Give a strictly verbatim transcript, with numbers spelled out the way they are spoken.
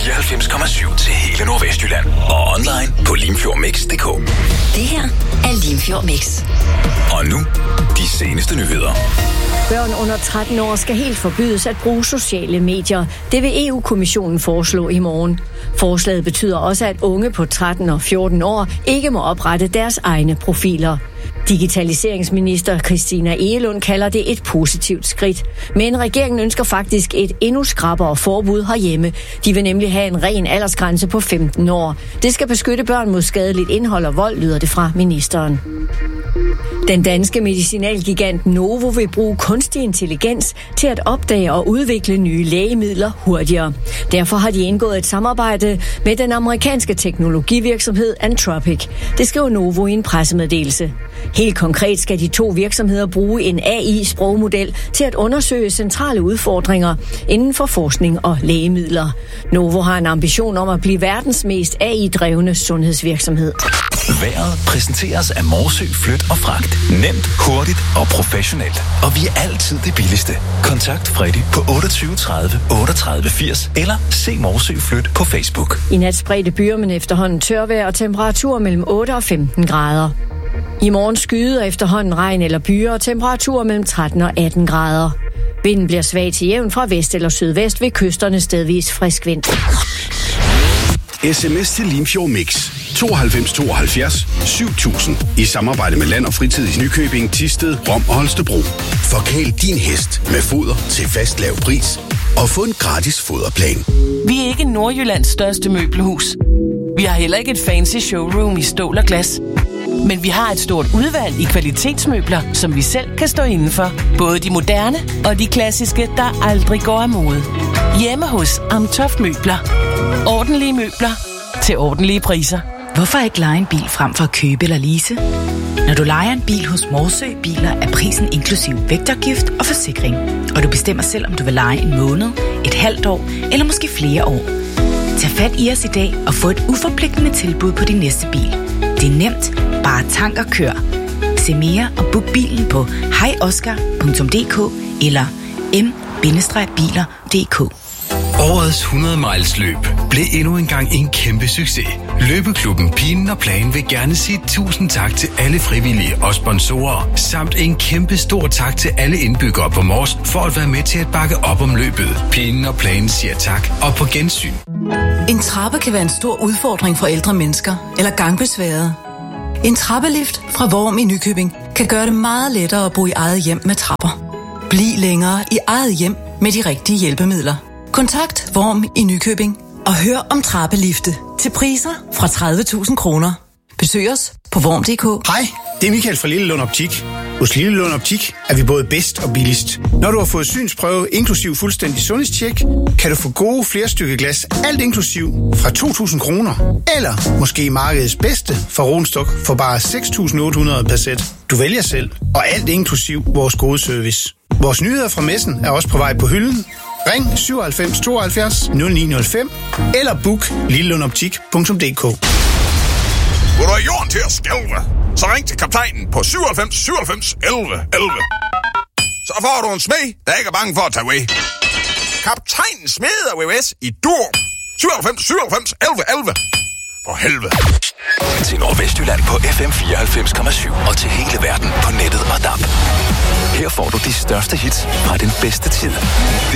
fireoghalvfems komma syv til hele Nordvestjylland. Og online på limfjordmix punktum d k. Det her er Limfjord Mix. Og nu, de seneste nyheder. Børn under tretten år skal helt forbydes at bruge sociale medier. Det vil E U-kommissionen foreslå i morgen. Forslaget betyder også, at unge på tretten og fjorten år ikke må oprette deres egne profiler. Digitaliseringsminister Christina Egelund kalder det et positivt skridt. Men regeringen ønsker faktisk et endnu skrappere forbud herhjemme. De vil nemlig have en ren aldersgrænse på femten år. Det skal beskytte børn mod skadeligt indhold og vold, lyder det fra ministeren. Den danske medicinalgigant Novo vil bruge kunstig intelligens til at opdage og udvikle nye lægemidler hurtigere. Derfor har de indgået et samarbejde med den amerikanske teknologivirksomhed Anthropic. Det skriver Novo i en pressemeddelelse. Helt konkret skal de to virksomheder bruge en A I-sprogmodel til at undersøge centrale udfordringer inden for forskning og lægemidler. Novo har en ambition om at blive verdens mest A I-drevne sundhedsvirksomhed. Vejret præsenteres af Morsø Flyt og Fragt. Nemt, hurtigt og professionelt. Og vi er altid det billigste. Kontakt Freddy på otteogtyve tredive otteogtredive firs eller se Morsø Flyt på Facebook. I nat spredte byer, men efterhånden tørvejr og temperaturer mellem otte og femten grader. I morgen skyder efterhånden regn eller byer og temperaturer mellem tretten og atten grader. Vinden bliver svag til jævn fra vest eller sydvest ved kysterne stedvis frisk vind. sms til Limfjord Mix tooghalvfems tooghalvfjerds syv tusind i samarbejde med Land og Fritid i Nykøbing, Thisted, Rom og Holstebro. Forkæl din hest med foder til fast lav pris og få en gratis foderplan. Vi er ikke Nordjyllands største møbelhus. Vi har heller ikke et fancy showroom i stål og glas. Men vi har et stort udvalg i kvalitetsmøbler, som vi selv kan stå inden for. Både de moderne og de klassiske, der aldrig går af mode. Hjemme hos Amtoft Møbler. Ordentlige møbler til ordentlige priser. Hvorfor ikke leje en bil frem for at købe eller lease? Når du lejer en bil hos Morsø Biler, er prisen inklusiv vægtafgift og forsikring. Og du bestemmer selv, om du vil leje en måned, et halvt år eller måske flere år. Tag fat i os i dag og få et uforpligtende tilbud på din næste bil. Det er nemt. Bare tank og kør. Se mere og book bilen på hej oscar punktum d k eller m bindestreg biler punktum d k. Årets hundrede miles løb blev endnu engang en kæmpe succes. Løbeklubben Pinen og Plan vil gerne sige tusind tak til alle frivillige og sponsorer, samt en kæmpe stor tak til alle indbyggere på Mors for at være med til at bakke op om løbet. Pinen og Plan siger tak og på gensyn. En trappe kan være en stor udfordring for ældre mennesker eller gangbesværede. En trappelift fra Vorm i Nykøbing kan gøre det meget lettere at bo i eget hjem med trapper. Bliv længere i eget hjem med de rigtige hjælpemidler. Kontakt Vorm i Nykøbing og hør om trappelifte til priser fra tredive tusind kroner. Besøg os på vorm punktum d k. Hej, det er Michael fra Lillelund Optik. Hos Lillelund Optik er vi både bedst og billigst. Når du har fået synsprøve inklusiv fuldstændig sundhedstjek, kan du få gode flerstykke glas, alt inklusiv, fra to tusind kroner. Eller måske markedets bedste fra Ronstok for bare seks tusind otte hundrede per sæt. Du vælger selv, og alt inklusiv vores gode service. Vores nyheder fra messen er også på vej på hylden. Ring syvoghalvfems tooghalvfjerds nul ni nul fem eller book lillelundoptik punktum d k. Vil du have jorden til at skælve? Så ring til kaptajnen på syvoghalvfems syvoghalvfems elleve elleve. Så får du en smed, der ikke er bange for at tage away. Kaptajnen smeder V V S i dur. syvoghalvfems syvoghalvfems elleve elleve. For helvede. Til Nordvestjylland på F M fireoghalvfems komma syv og til hele verden på nettet og D A B. Her får du de største hits fra den bedste tid.